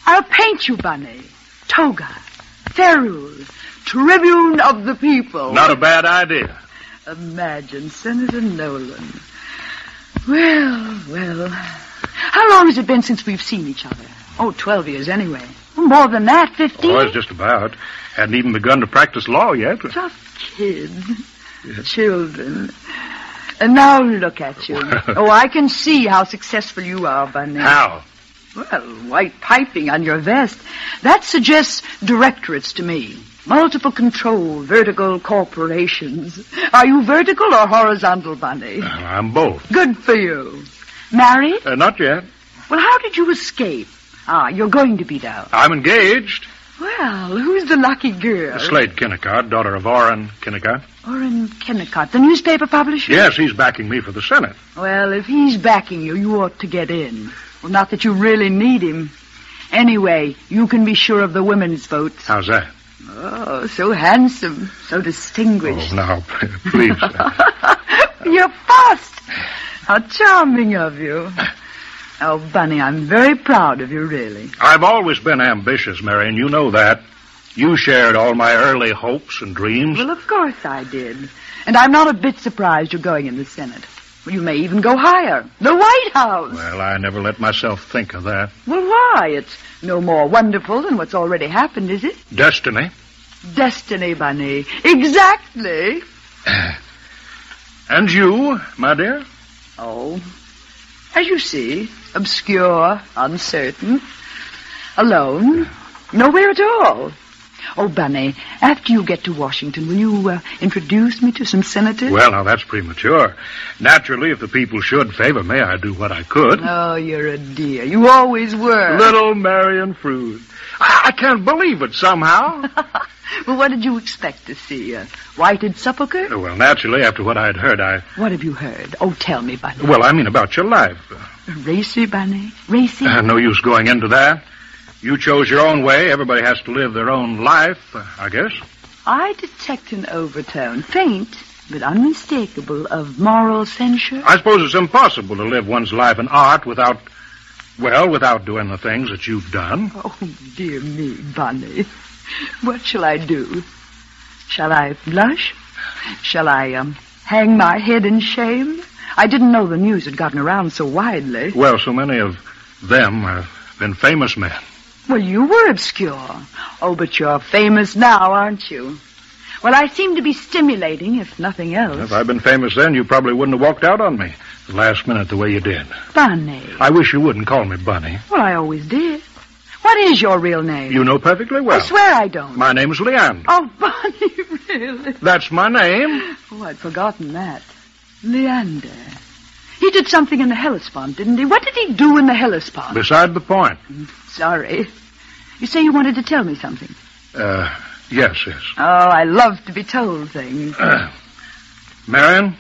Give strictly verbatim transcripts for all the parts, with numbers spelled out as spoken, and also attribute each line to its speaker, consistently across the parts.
Speaker 1: I'll paint you, Bunny. Toga. Ferule. Tribune of the people.
Speaker 2: Not a bad idea.
Speaker 1: Imagine Senator Nolan. Well, well. How long has it been since we've seen each other? Oh, twelve years anyway. More than that, fifteen?
Speaker 2: Oh, it's just about. Hadn't even begun to practice law yet.
Speaker 1: Just kids. Yes. Children. And now look at you. Oh, I can see how successful you are, Bunny.
Speaker 2: How?
Speaker 1: Well, white piping on your vest. That suggests directorates to me. Multiple control, vertical corporations. Are you vertical or horizontal, Bunny?
Speaker 2: Uh, I'm both.
Speaker 1: Good for you. Married?
Speaker 2: Uh, not yet.
Speaker 1: Well, how did you escape? Ah, you're going to be, though.
Speaker 2: I'm engaged.
Speaker 1: Well, who's the lucky girl?
Speaker 2: Slade Kennicott, daughter of Orrin Kennicott.
Speaker 1: Orrin Kennicott, the newspaper publisher?
Speaker 2: Yes, he's backing me for the Senate.
Speaker 1: Well, if he's backing you, you ought to get in. Well, not that you really need him. Anyway, you can be sure of the women's votes.
Speaker 2: How's that?
Speaker 1: Oh, so handsome, so distinguished.
Speaker 2: Oh, now, please.
Speaker 1: You're fast. How charming of you. Oh, Bunny, I'm very proud of you, really.
Speaker 2: I've always been ambitious, Marion. You know that. You shared all my early hopes and dreams.
Speaker 1: Well, of course I did. And I'm not a bit surprised you're going in the Senate. Well, you may even go higher. The White House.
Speaker 2: Well, I never let myself think of that.
Speaker 1: Well, why? It's no more wonderful than what's already happened, is it?
Speaker 2: Destiny.
Speaker 1: Destiny, Bunny. Exactly.
Speaker 2: And you, my dear?
Speaker 1: Oh, as you see, obscure, uncertain, alone, nowhere at all. Oh, Bunny, after you get to Washington, will you uh, introduce me to some senators?
Speaker 2: Well, now, that's premature. Naturally, if the people should favor me, I'd do what I could.
Speaker 1: Oh, you're a dear. You always were.
Speaker 2: Little Marion Froude. I, I can't believe it somehow.
Speaker 1: Well, what did you expect to see? A whited sepulcher?
Speaker 2: Well, naturally, after what I'd heard, I...
Speaker 1: What have you heard? Oh, tell me, Bunny.
Speaker 2: Well, I mean about your life.
Speaker 1: Racy, Bunny? Racy?
Speaker 2: Uh, no use going into that. You chose your own way. Everybody has to live their own life, uh, I guess.
Speaker 1: I detect an overtone, faint but unmistakable, of moral censure.
Speaker 2: I suppose it's impossible to live one's life in art without, well, without doing the things that you've done.
Speaker 1: Oh, dear me, Bunny. What shall I do? Shall I blush? Shall I, um, hang my head in shame? I didn't know the news had gotten around so widely.
Speaker 2: Well, so many of them have been famous men.
Speaker 1: Well, you were obscure. Oh, but you're famous now, aren't you? Well, I seem to be stimulating, if nothing else.
Speaker 2: If I'd been famous then, you probably wouldn't have walked out on me the last minute the way you did.
Speaker 1: Bunny.
Speaker 2: I wish you wouldn't call me Bunny.
Speaker 1: Well, I always did. What is your real name?
Speaker 2: You know perfectly well.
Speaker 1: I swear I don't.
Speaker 2: My name is Leander.
Speaker 1: Oh, Bunny, really?
Speaker 2: That's my name.
Speaker 1: Oh, I'd forgotten that. Leander. He did something in the Hellespont, didn't he? What did he do in the Hellespont?
Speaker 2: Beside the point.
Speaker 1: Sorry. You say you wanted to tell me something?
Speaker 2: Uh, yes, yes.
Speaker 1: Oh, I love to be told things.
Speaker 2: Uh, Marion?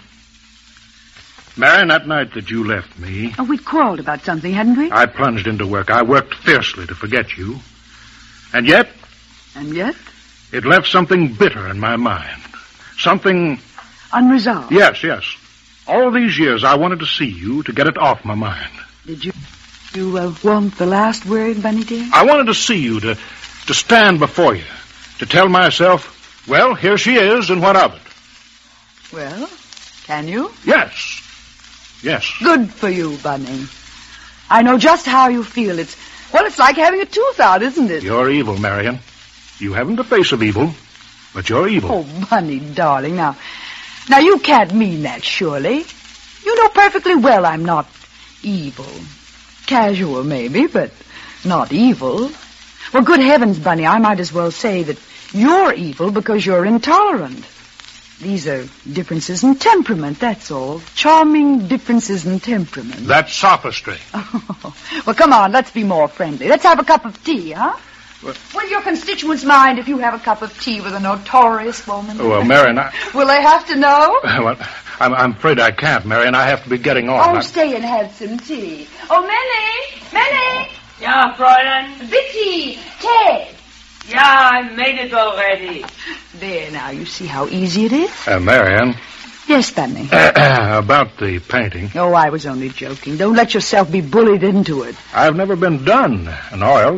Speaker 2: Marion, that night that you left me...
Speaker 1: Oh, we'd quarreled about something, hadn't we?
Speaker 2: I plunged into work. I worked fiercely to forget you. And yet...
Speaker 1: And yet?
Speaker 2: It left something bitter in my mind. Something...
Speaker 1: Unresolved?
Speaker 2: Yes, yes. All these years I wanted to see you to get it off my mind.
Speaker 1: Did you... You uh, want the last word, Bunny dear?
Speaker 2: I wanted to see you, to, to stand before you, to tell myself, well, here she is, and what of it?
Speaker 1: Well, can you?
Speaker 2: Yes. Yes.
Speaker 1: Good for you, Bunny. I know just how you feel. It's, well, it's like having a tooth out, isn't it?
Speaker 2: You're evil, Marion. You haven't the face of evil, but you're evil.
Speaker 1: Oh, Bunny, darling, now, now you can't mean that, surely. You know perfectly well I'm not evil. Casual, maybe, but not evil. Well, good heavens, Bunny, I might as well say that you're evil because you're intolerant. These are differences in temperament, that's all. Charming differences in temperament.
Speaker 2: That's sophistry.
Speaker 1: Oh, well, come on, let's be more friendly. Let's have a cup of tea, huh? Well, will your constituents mind if you have a cup of tea with a notorious woman?
Speaker 2: Oh, well, Marion, I...
Speaker 1: Will they have to know?
Speaker 2: Well, I'm, I'm afraid I can't, Marion. I have to be getting on.
Speaker 1: Oh,
Speaker 2: I...
Speaker 1: stay and have some tea. Oh, Minnie! Minnie!
Speaker 3: Ja, Fräulein?
Speaker 1: Vicky! Ted!
Speaker 3: Yeah, I made it already.
Speaker 1: There, now, you see how easy it is?
Speaker 2: Uh, Marion?
Speaker 1: Yes, Bunny.
Speaker 2: About the painting.
Speaker 1: Oh, I was only joking. Don't let yourself be bullied into it.
Speaker 2: I've never been done in oil.